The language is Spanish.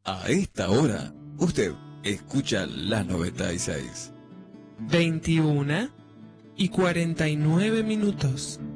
A esta hora, usted escucha la 96. 21:49.